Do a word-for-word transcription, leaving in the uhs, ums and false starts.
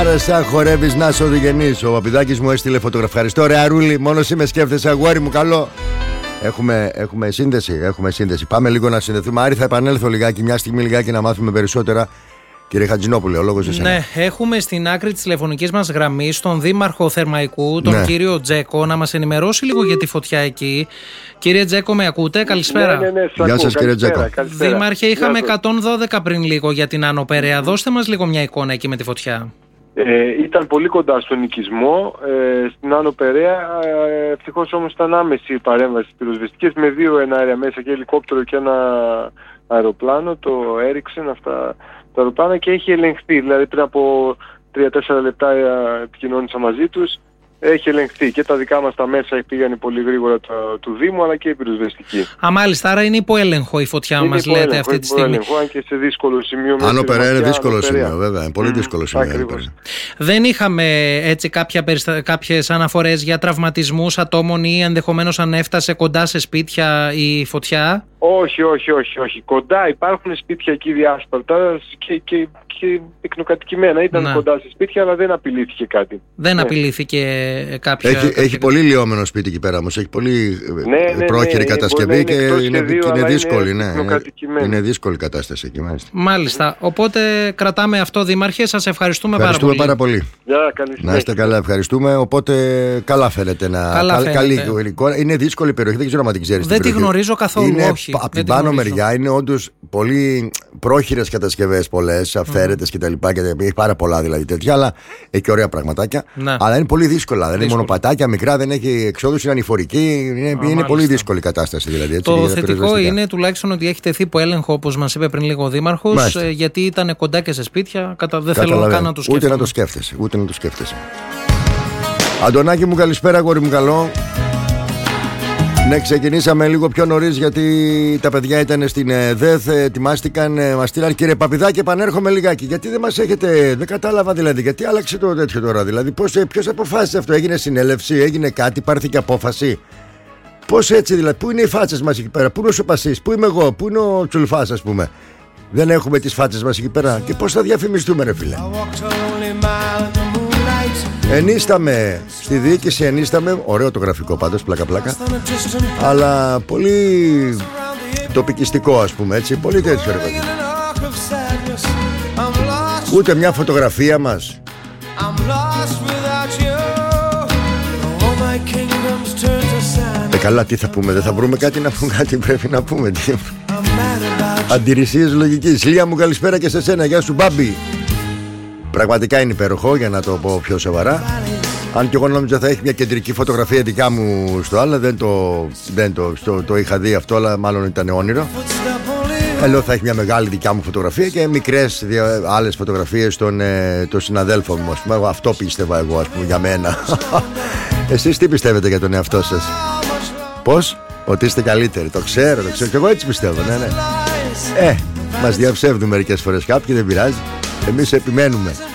Άρα σαν χορεύεις να είσαι οδηγενής. Ο Παπηδάκης μου έστειλε φωτογραφία. Ευχαριστώ ρε Αρούλη, μόνο εσύ με σκέφτεσαι αγόρι μου, καλό. Έχουμε, έχουμε σύνδεση, έχουμε σύνδεση. Πάμε λίγο να συνδεθούμε. Άρη, θα επανέλθω λιγάκι, μια στιγμή λιγάκι να μάθουμε περισσότερα. Κύριε Χατζηνόπουλε, ο λόγος εσένα. Ναι, έχουμε στην άκρη της τηλεφωνικής μας γραμμής τον Δήμαρχο Θερμαϊκού, τον ναι. κύριο Τζέκο, να μας ενημερώσει λίγο για τη φωτιά εκεί. Κύριε Τζέκο, με ακούτε? Καλησπέρα. Ναι, ναι, ναι, Γεια σας κύριε Τζέκο. Δήμαρχε, είχαμε εκατόν δώδεκα πριν λίγο για την Άνω Περαία. Δώστε μας λίγο μια εικόνα εκεί με τη φωτιά. Ε, ήταν πολύ κοντά στον οικισμό, ε, στην Άνω Περαία. Ε, ευτυχώς όμως ήταν άμεση η παρέμβαση πυροσβεστικής με δύο εναέρια μέσα και ελικόπτερο και ένα αεροπλάνο. Το έριξαν αυτά τα αεροπλάνα και έχει ελεγχθεί. Δηλαδή πριν από τρία τέσσερα λεπτά επικοινώνησα μαζί τους. Έχει ελεγχθεί και τα δικά μας τα μέσα πήγανε πολύ γρήγορα το, του Δήμου, αλλά και η πυροσβεστική. Α, μάλιστα, άρα είναι υπό έλεγχο η φωτιά μας, λέτε αυτή τη στιγμή. Είναι αν και σε δύσκολο σημείο. Άνω Περαία είναι δύσκολο σημείο, βέβαια. Είναι πολύ mm, δύσκολο σημείο. Δεν είχαμε έτσι κάποια περιστα... κάποιες αναφορές για τραυματισμούς ατόμων ή ενδεχομένως αν έφτασε κοντά σε σπίτια η φωτιά? Όχι, όχι, όχι, όχι. Κοντά υπάρχουν σπίτια εκεί διάσπαρτα και, και, και πυκνοκατοικημένα. Ήταν να. κοντά σε σπίτια, αλλά δεν απειλήθηκε κάτι. Δεν ναι. απειλήθηκε κάποια... Έχει, κάποια... έχει πολύ λιώμενο σπίτι εκεί πέρα όμως. Έχει πολύ ναι, ναι, πρόχειρη ναι, κατασκευή είναι και είναι, σχεδίου, είναι δύσκολη. Είναι, ναι. είναι δύσκολη κατάσταση εκεί. Μάλιστα. μάλιστα. Οπότε κρατάμε αυτό, Δήμαρχε. Σας ευχαριστούμε, ευχαριστούμε πάρα πολύ. πάρα πολύ. Yeah, καλή να είστε καλά, ευχαριστούμε. Οπότε καλά φαίνεται να. Καλά καλ, φαίνεται. Καλή εικόνα. Είναι δύσκολη περιοχή, δεν ξέρω αν την ξέρεις. Δεν τη γνωρίζω καθόλου. Είναι, όχι. Από την πάνω μεριά είναι όντως πολύ πρόχειρες κατασκευές, πολλές, αυθαίρετες mm. κτλ. Και έχει πάρα πολλά δηλαδή τέτοια, αλλά έχει ωραία πραγματάκια. Να. Αλλά είναι πολύ δύσκολα. Δεν είναι μονοπατάκια μικρά, δεν έχει εξόδους, είναι ανηφορική. Είναι, Α, είναι πολύ δύσκολη η κατάσταση δηλαδή. Έτσι, το θετικό είναι τουλάχιστον ότι έχει τεθεί υπό έλεγχο, όπως μας είπε πριν λίγο ο Δήμαρχος, γιατί ήταν κοντά και σε σπίτια. Κατα... Δεν θέλω καν να το σκέφτομαι. Ούτε να το σκέφτεσαι. Ούτε να το σκέφτεσαι. Αντωνάκη μου, καλησπέρα, αγόρι μου, καλό. Ναι, ξεκινήσαμε λίγο πιο νωρίς γιατί τα παιδιά ήταν στην ΔΕΘ, ετοιμάστηκαν, μας στείλαν. Κύριε Παπηδάκη, επανέρχομαι λιγάκι. Γιατί δεν μας έχετε, δεν κατάλαβα δηλαδή, γιατί άλλαξε το τέτοιο τώρα. Δηλαδή, πώς, ποιος αποφάσισε αυτό, έγινε συνέλευση, έγινε κάτι, πάρθηκε απόφαση. Πώς έτσι δηλαδή, πού είναι οι φάτσες μας εκεί πέρα, πού είναι ο Σοπασής, πού είμαι εγώ, πού είναι ο Τσουλφάς, ας πούμε. Δεν έχουμε τις φάτσες μας εκεί πέρα και πώς θα διαφημιστούμε, ρε φίλε. Ενίσταμε στη διοίκηση, ενίσταμε. Ωραίο το γραφικό πάντως, πλάκα πλάκα. Αλλά πολύ τοπικιστικό, ας πούμε, έτσι. Πολύ τέτοιο, ρε παιδί. Ούτε μια φωτογραφία μας. Ε, καλά, τι θα πούμε, δεν θα βρούμε κάτι να πούμε, κάτι πρέπει να πούμε. Αντιρρησίες λογικής. Λία μου, καλησπέρα και σε σένα, γεια σου Μπάμπη. Πραγματικά είναι υπέροχο, για να το πω πιο σοβαρά. Αν και εγώ νόμιζα θα έχει μια κεντρική φωτογραφία δικά μου στο άλλο. Δεν το, δεν το, στο, το είχα δει αυτό, αλλά μάλλον ήταν όνειρο. Εδώ θα έχει μια μεγάλη δικιά μου φωτογραφία και μικρές άλλες φωτογραφίες των, ε, των συναδέλφων μου, ας πούμε. Αυτό πίστευα εγώ, ας πούμε, για μένα. Εσείς τι πιστεύετε για τον εαυτό σας? Πώς? Ότι είστε καλύτεροι. Το ξέρω, το ξέρω. Και εγώ έτσι πιστεύω, ναι, ναι. Ε, μας διαψεύδουν μερικές φορές κάποιοι, δεν πειράζει. Εμείς επιμένουμε.